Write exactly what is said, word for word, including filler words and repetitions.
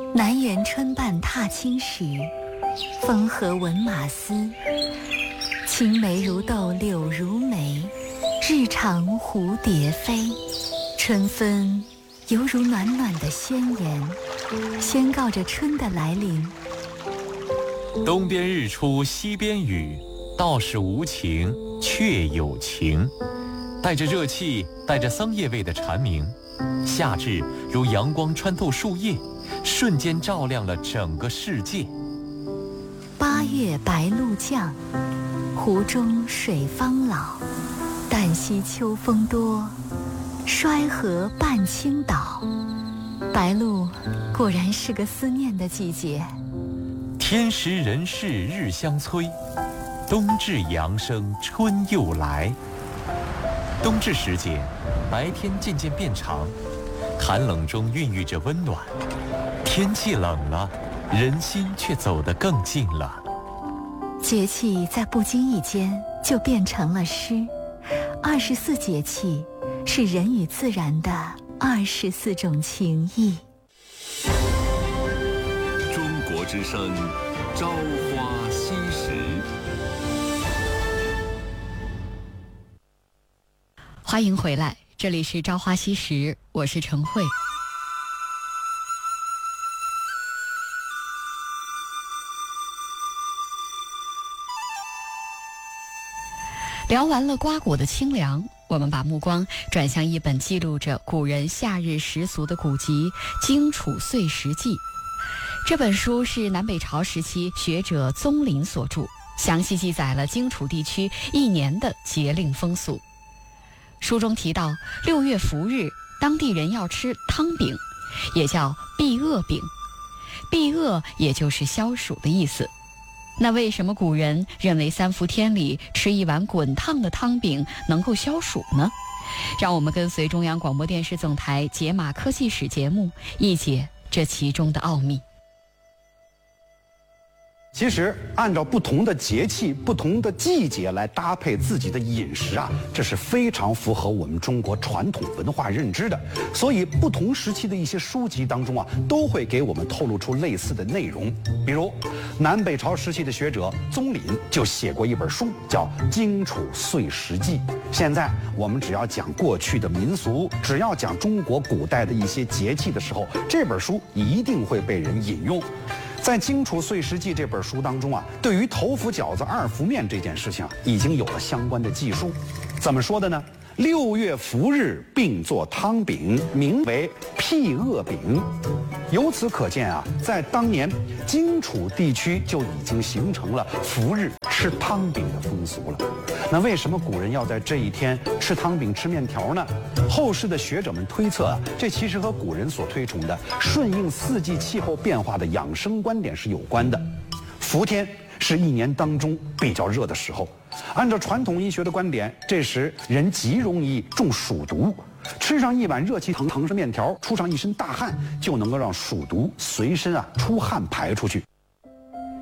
南园春半踏青时，风和闻马嘶。青梅如豆柳如眉，日长蝴蝶飞。春分犹如暖暖的宣言，宣告着春的来临。 东边日出西边雨，道是无晴却有晴。带着热气，带着桑叶味的蝉鸣，夏至如阳光穿透树叶，瞬间照亮了整个世界。 八月白露降，湖中水方老。旦夕秋风多，衰河半倾倒。白露果然是个思念的季节。 天时人事日相催，冬至阳生春又来。冬至时节，白天渐渐变长，寒冷中孕育着温暖。天气冷了，人心却走得更近了。 节气在不经意间就变成了诗。二十四节气是人与自然的二十四种情谊。 中国之声，朝花夕拾。 欢迎回来，这里是朝花夕拾，我是陈慧。聊完了瓜果的清凉，我们把目光转向一本记录着古人夏日习俗的古籍《荆楚岁时记》。这本书是南北朝时期学者宗麟所著，详细记载了荆楚地区一年的节令风俗。书中提到，六月伏日，当地人要吃汤饼，也叫避恶饼。避恶也就是消暑的意思。那为什么古人认为三伏天里吃一碗滚烫的汤饼能够消暑呢？让我们跟随中央广播电视总台解码科技史节目，一解这其中的奥秘。 其实按照不同的节气、不同的季节来搭配自己的饮食啊，这是非常符合我们中国传统文化认知的。所以不同时期的一些书籍当中啊，都会给我们透露出类似的内容。比如南北朝时期的学者宗麟就写过一本书，叫《荆楚岁时记》。现在我们只要讲过去的民俗，只要讲中国古代的一些节气的时候，这本书一定会被人引用。在《荆楚岁时记》这本书当中啊，对于头伏饺子二伏面这件事情啊，已经有了相关的记述。怎么说的呢？六月伏日并做汤饼，名为辟恶饼。由此可见啊，在当年荆楚地区就已经形成了伏日吃汤饼的风俗了。那为什么古人要在这一天吃汤饼吃面条呢？后世的学者们推测啊，这其实和古人所推崇的顺应四季气候变化的养生观点是有关的。伏天是一年当中比较热的时候，按照传统医学的观点，这时人极容易中暑毒，吃上一碗热气腾腾的面条，出上一身大汗，就能够让暑毒随身啊出汗排出去。